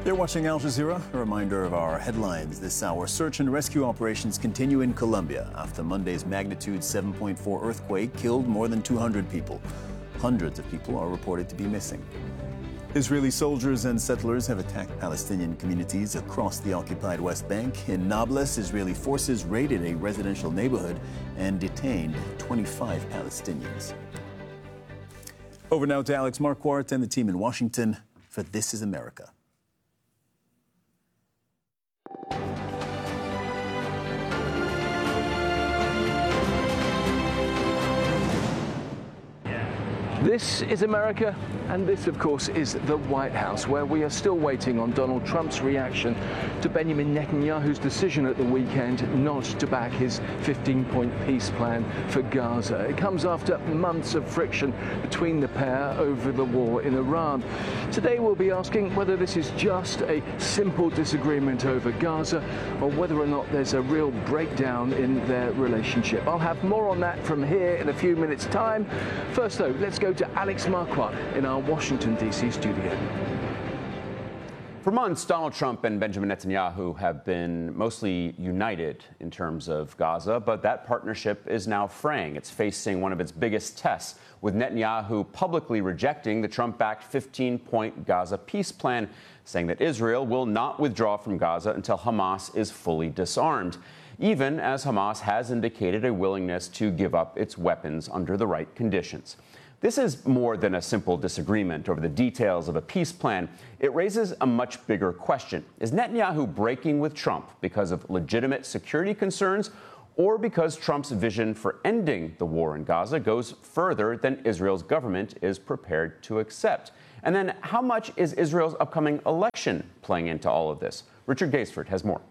You're watching Al Jazeera. A reminder of our headlines this hour. Search and rescue operations continue in Colombia after Monday's magnitude 7.4 earthquake killed more than 200 people. Hundreds of people are reported to be missing. Israeli soldiers and settlers have attacked Palestinian communities across the occupied West Bank. In Nablus, Israeli forces raided a residential neighborhood and detained 25 Palestinians. Over now to Alex Marquardt and the team in Washington for This is America. This is America, and this, of course, is the White House, where we are still waiting on Donald Trump's reaction to Benjamin Netanyahu's decision at the weekend not to back his 15-point peace plan for Gaza. It comes after months of friction between the pair over the war in Iran. Today we'll be asking whether this is just a simple disagreement over Gaza or whether or not there's a real breakdown in their relationship. I'll have more on that from here in a few minutes' time. First, though, let's go to Alex Marquardt in our Washington, D.C. studio. For months, Donald Trump and Benjamin Netanyahu have been mostly united in terms of Gaza, but that partnership is now fraying. It's facing one of its biggest tests, with Netanyahu publicly rejecting the Trump-backed 15-point Gaza peace plan, saying that Israel will not withdraw from Gaza until Hamas is fully disarmed, even as Hamas has indicated a willingness to give up its weapons under the right conditions. This is more than a simple disagreement over the details of a peace plan. It raises a much bigger question. Is Netanyahu breaking with Trump because of legitimate security concerns or because Trump's vision for ending the war in Gaza goes further than Israel's government is prepared to accept? And then how much is Israel's upcoming election playing into all of this? Richard Gaisford has more.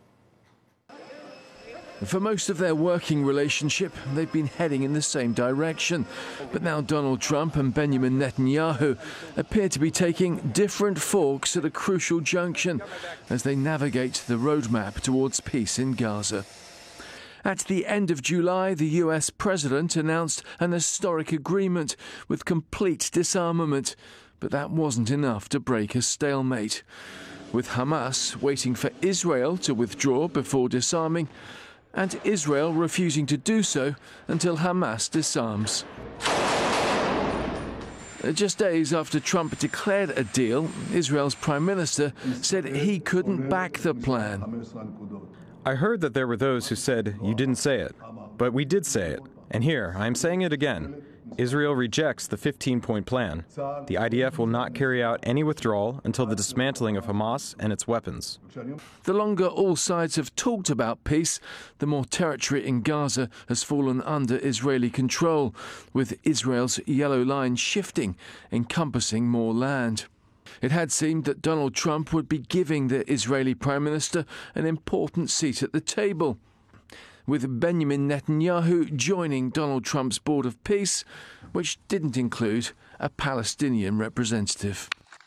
For most of their working relationship, they've been heading in the same direction. But now Donald Trump and Benjamin Netanyahu appear to be taking different forks at a crucial junction as they navigate the roadmap towards peace in Gaza. At the end of July, the US president announced an historic agreement with complete disarmament. But that wasn't enough to break a stalemate. With Hamas waiting for Israel to withdraw before disarming, and Israel refusing to do so until Hamas disarms. Just days after Trump declared a deal, Israel's prime minister said he couldn't back the plan. I heard that there were those who said you didn't say it, but we did say it. And here, I'm saying it again. Israel rejects the 15-point plan. The IDF will not carry out any withdrawal until the dismantling of Hamas and its weapons. The longer all sides have talked about peace, the more territory in Gaza has fallen under Israeli control, with Israel's yellow line shifting, encompassing more land. It had seemed that Donald Trump would be giving the Israeli Prime Minister an important seat at the table, with Benjamin Netanyahu joining Donald Trump's Board of Peace, which didn't include a Palestinian representative.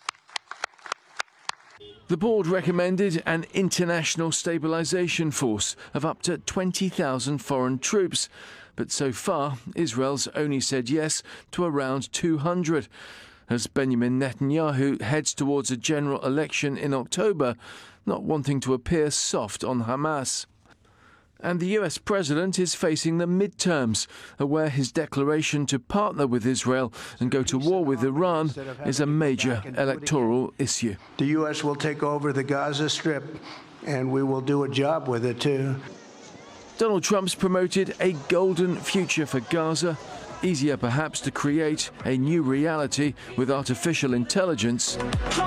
The board recommended an international stabilization force of up to 20,000 foreign troops, but so far Israel's only said yes to around 200, as Benjamin Netanyahu heads towards a general election in October, not wanting to appear soft on Hamas. And the US president is facing the midterms, where his declaration to partner with Israel and go to war with Iran is a major electoral issue. The US will take over the Gaza Strip, and we will do a job with it, too. Donald Trump's promoted a golden future for Gaza, easier perhaps to create a new reality with artificial intelligence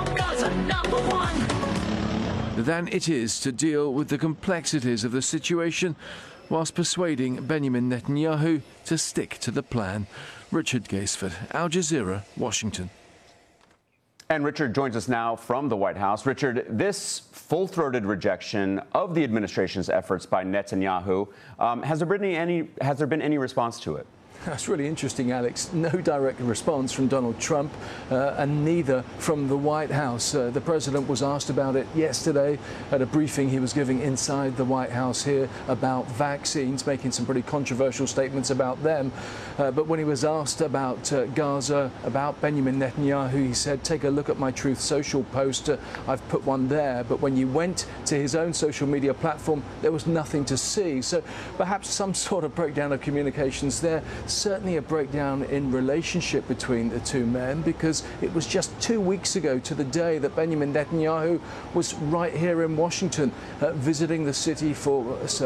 than it is to deal with the complexities of the situation whilst persuading Benjamin Netanyahu to stick to the plan. Richard Gaisford, Al Jazeera, Washington. And Richard joins us now from the White House. Richard, this full-throated rejection of the administration's efforts by Netanyahu, has there been any response to it? That's really interesting, Alex. No direct response from Donald Trump and neither from the White House. The president was asked about it yesterday at a briefing he was giving inside the White House here about vaccines, making some pretty controversial statements about them. But when he was asked about Gaza, about Benjamin Netanyahu, he said, take a look at my Truth Social post. I've put one there. But when you went to his own social media platform, there was nothing to see. So perhaps some sort of breakdown of communications there. Certainly a breakdown in relationship between the two men, because it was just 2 weeks ago to the day that Benjamin Netanyahu was right here in Washington visiting the city for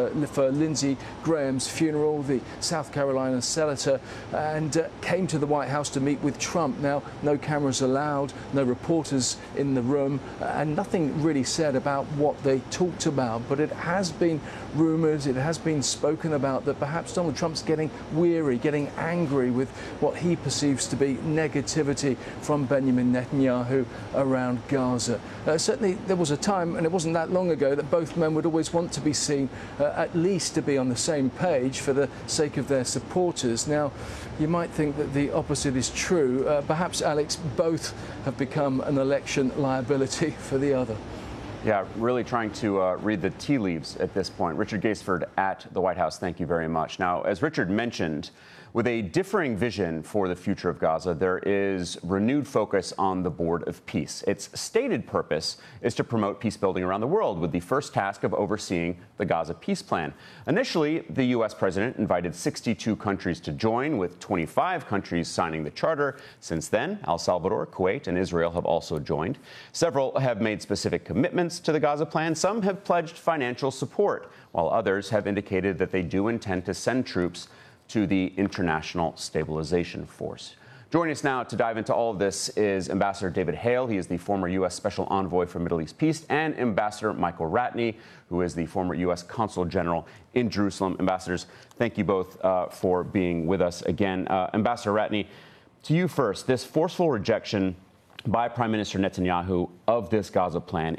Lindsey Graham's funeral, the South Carolina senator, and came to the White House to meet with Trump. Now, no cameras allowed, no reporters in the room, and nothing really said about what they talked about. But it has been rumoured, it has been spoken about that perhaps Donald Trump's getting weary, getting angry with what he perceives to be negativity from Benjamin Netanyahu around Gaza. Certainly there was a time, and it wasn't that long ago, that both men would always want to be seen at least to be on the same page for the sake of their supporters. Now, you might think that the opposite is true. Perhaps, Alex, both have become an election liability for the other. Yeah, really trying to read the tea leaves at this point. Richard Gaisford at the White House, thank you very much. Now, as Richard mentioned, with a differing vision for the future of Gaza, there is renewed focus on the Board of Peace. Its stated purpose is to promote peace building around the world, with the first task of overseeing the Gaza peace plan. Initially, the U.S. president invited 62 countries to join, with 25 countries signing the charter. Since then, El Salvador, Kuwait, and Israel have also joined. Several have made specific commitments to the Gaza plan. Some have pledged financial support, while others have indicated that they do intend to send troops to the International Stabilization Force. Joining us now to dive into all of this is Ambassador David Hale. He is the former U.S. Special Envoy for Middle East Peace, and Ambassador Michael Ratney, who is the former U.S. Consul General in Jerusalem. Ambassadors, thank you both for being with us again. Ambassador Ratney, to you first. This forceful rejection by Prime Minister Netanyahu of this Gaza plan,